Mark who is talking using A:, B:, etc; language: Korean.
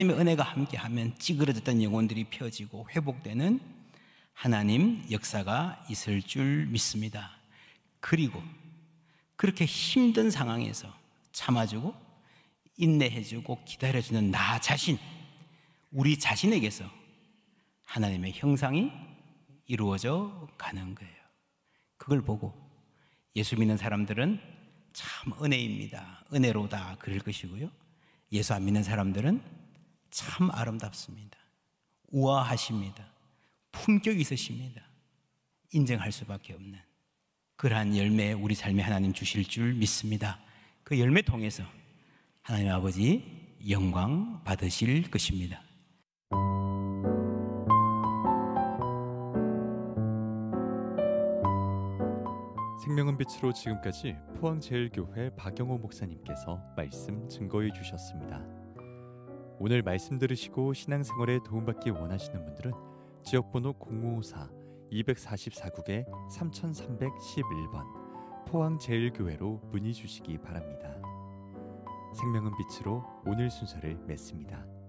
A: 하나님의 은혜가 함께하면 찌그러졌던 영혼들이 펴지고 회복되는 하나님 역사가 있을 줄 믿습니다. 그리고 그렇게 힘든 상황에서 참아주고 인내해주고 기다려주는 나 자신, 우리 자신에게서 하나님의 형상이 이루어져 가는 거예요. 그걸 보고 예수 믿는 사람들은 참 은혜입니다, 은혜로다 그럴 것이고요, 예수 안 믿는 사람들은 참 아름답습니다, 우아하십니다, 품격이 있으십니다. 인정할 수밖에 없는 그러한 열매 우리 삶에 하나님 주실 줄 믿습니다. 그 열매 통해서 하나님 아버지 영광 받으실 것입니다.
B: 생명은 빛으로 지금까지 포항제일교회 박영호 목사님께서 말씀 증거해 주셨습니다. 오늘 말씀 들으시고 신앙생활에 도움받기 원하시는 분들은 지역번호 0554-244국에 3311번 포항제일교회로 문의 주시기 바랍니다. 생명은 빛으로 오늘 순서를 맺습니다.